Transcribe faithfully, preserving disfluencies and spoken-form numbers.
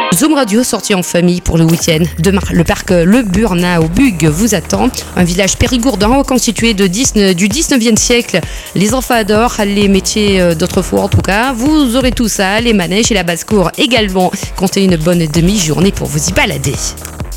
Zoom Radio sorti en famille pour le week-end. Demain, le parc Le Burnat au Bug vous attend. Un village périgourdin reconstitué de dix, du dix-neuvième siècle. Les enfants adorent les métiers d'autrefois en tout cas. Vous aurez tout ça, les manèges et la basse-cour également. Comptez une bonne demi-journée pour vous y balader.